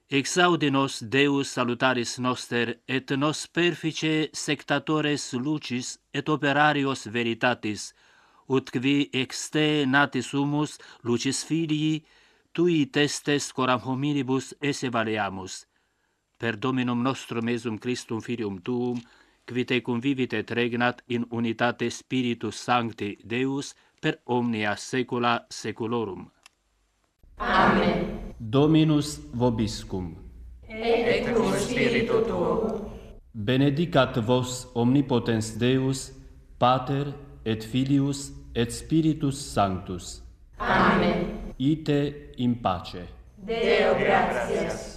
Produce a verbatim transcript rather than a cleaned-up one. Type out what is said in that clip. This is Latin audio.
Exaudi nos Deus salutaris noster, et nos perfice sectatores lucis et operarios veritatis, ut qui ex te natis sumus lucis filii, tui testes coram hominibus esse valeamus. Per Dominum nostrum Iesum Christum Filium Tuum, qui te convivit et regnat in unitate Spiritus Sancti Deus, per omnia saecula saeculorum. Amen. Dominus vobiscum. Et cum spiritu tuo. Benedicat vos omnipotens Deus, Pater et Filius et Spiritus Sanctus. Amen. Ite in pace. Deo gratias.